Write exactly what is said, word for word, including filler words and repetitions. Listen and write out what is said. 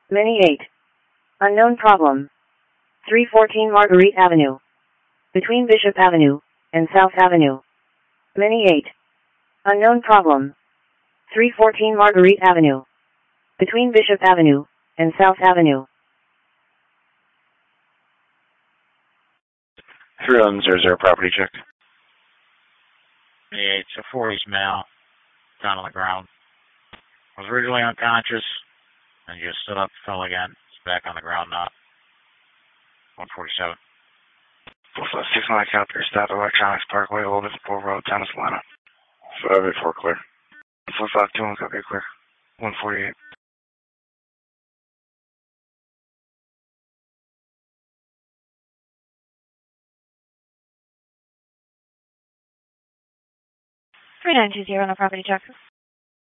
Mini eight. Unknown problem. three fourteen Marguerite Avenue. Between Bishop Avenue and South Avenue. Mini eight. Unknown problem. three fourteen Marguerite Avenue. Between Bishop Avenue and South Avenue. three one zero zero property check. Yeah, it's a forties male, down on the ground. Was originally unconscious, and just stood up, fell again. It's back on the ground now. one forty-seven. six nine Count Pier, Stop Electronics Parkway, Oldest Bull Road, Tennis, Atlanta. five eight four clear. four five two one, copy clear. one forty-eight. three nine two zero on the property check.